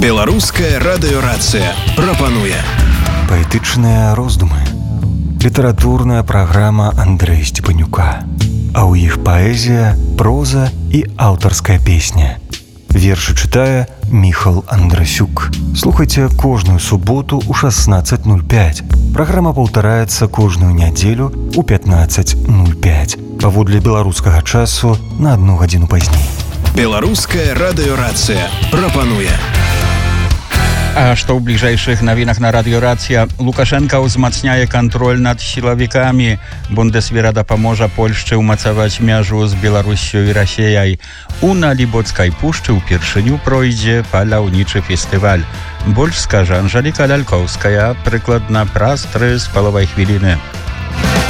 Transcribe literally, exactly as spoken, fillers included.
Беларуская радыёрацыя прапануе паэтычныя роздумы. Літаратурная праграма Андрэя Степанюка. А ў іх паэзія, проза і аўтарская песня. Вершы чытае Міхал Андрасюк. Слухайце кожную суботу ў шаснаццаць нуль пяць. Праграма паўтараецца кожную нядзелю ў пятнаццаць нуль пяць. Паводле беларускага часу на адну гадзіну пазней. Беларуская радыёрацыя прапануе. А што ў бліжэйшых навінах на радыёрацыя? Лукашенка ўзмацняе кантроль над сілавікамі. Бундесвера дапаможа Польшчы ўмацаваць мяжу з Беларуссю і Расіяй. У Налібоцкай пушчы ўпершыню пройдзе паляўнічы фестываль. Больш скажа Анжэліка Лялькоўская, прыкладна праз тры з паловай хвіліны.